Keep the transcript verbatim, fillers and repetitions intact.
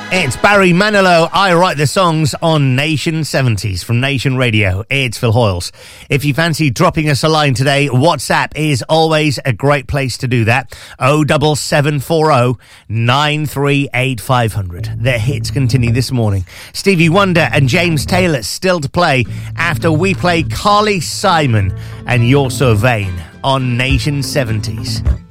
It's Barry Manilow. I write the songs on Nation seventies from Nation Radio. It's Phil Hoyles. If you fancy dropping us a line today, WhatsApp is always a great place to do that. oh seven seven four oh nine three eight five hundred. Their hits continue this morning. Stevie Wonder and James Taylor still to play after we play Carly Simon and You're So Vain on Nation seventies.